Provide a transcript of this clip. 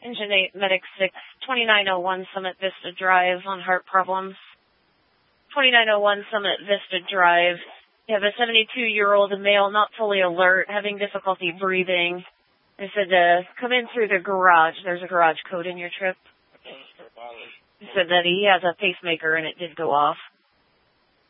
Engine 8, Medic 6, 2901 Summit Vista Drive on heart problems. 2901 Summit Vista Drive. You have a 72-year-old male, not fully alert, having difficulty breathing. They said to come in through the garage. There's a garage code in your trip. They said that he has a pacemaker and it did go off.